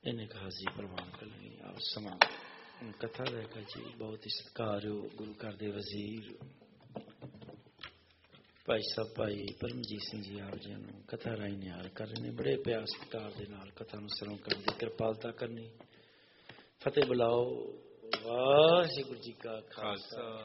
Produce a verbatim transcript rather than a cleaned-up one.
ਇਹਨੇ ਕਹਾ ਜੀ ਪ੍ਰਵਾਨ ਕਰ ਲਈ ਆਪ ਸਮਾਂ ਕਥਾ ਰਹੇਗਾ ਜੀ। ਬਹੁਤ ਹੀ ਸਤਿਕਾਰਯੋਗ ਗੁਰੂ ਘਰ ਦੇ ਵਜ਼ੀਰ ਭਾਈ ਸਾਹਿਬ ਭਾਈ ਪਰਮਜੀਤ ਸਿੰਘ ਜੀ ਆਪ ਜੀ ਨੂੰ ਕਥਾ ਰਾਹੀਂ ਨਿਹਾਲ ਕਰ ਰਹੇ ਨੇ। ਬੜੇ ਪਿਆਰ ਸਤਿਕਾਰ ਦੇ ਨਾਲ ਕਥਾ ਨੂੰ ਸਰਵਣ ਕਰਨ ਦੀ ਕਿਰਪਾਲਤਾ ਕਰਨੀ। ਫਤਿਹ ਬੁਲਾਓ। ਵਾਹਿਗੁਰੂ ਜੀ ਕਾ ਖਾਲਸਾ